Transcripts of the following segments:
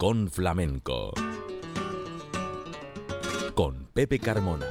Rincón Flamenco con Pepe Carmona.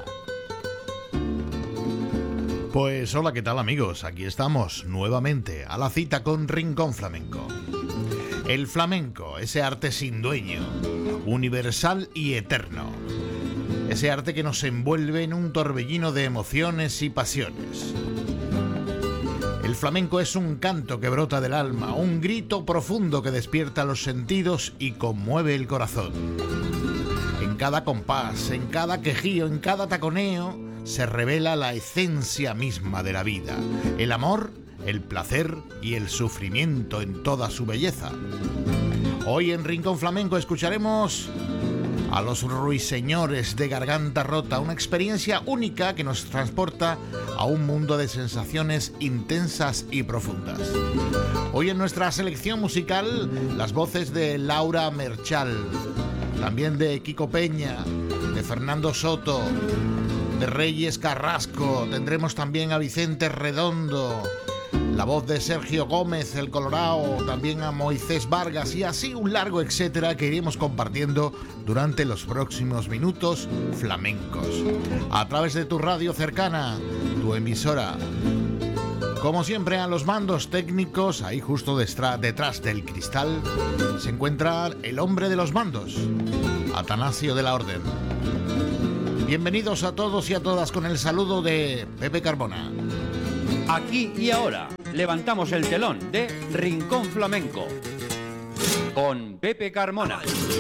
Pues hola, ¿qué tal amigos? Aquí estamos nuevamente a la cita con Rincón Flamenco. El flamenco, ese arte sin dueño, universal y eterno. Ese arte que nos envuelve en un torbellino de emociones y pasiones. El flamenco es un canto que brota del alma, un grito profundo que despierta los sentidos y conmueve el corazón. En cada compás, en cada quejío, en cada taconeo, se revela la esencia misma de la vida, el amor, el placer y el sufrimiento en toda su belleza. Hoy en Rincón Flamenco escucharemos a los ruiseñores de Garganta Rota, una experiencia única que nos transporta a un mundo de sensaciones intensas y profundas. Hoy en nuestra selección musical, las voces de Laura Merchal, también de Kiko Peña, de Fernando Soto, de Reyes Carrasco, tendremos también a Vicente Redondo, la voz de Sergio Gómez, el Colorao, también a Moisés Vargas y así un largo etcétera que iremos compartiendo durante los próximos minutos flamencos. A través de tu radio cercana, tu emisora. Como siempre, a los mandos técnicos, ahí justo detrás del cristal, se encuentra el hombre de los mandos, Atanasio de la Orden. Bienvenidos a todos y a todas con el saludo de Pepe Carmona. Aquí y ahora levantamos el telón de Rincón Flamenco con Pepe Carmona.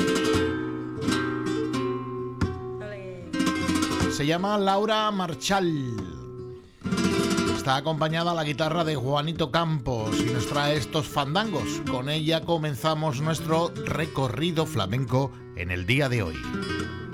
Se llama Laura Marchal. Está acompañada a la guitarra de Juanito Campos y nos trae estos fandangos. Con ella comenzamos nuestro recorrido flamenco en el día de hoy.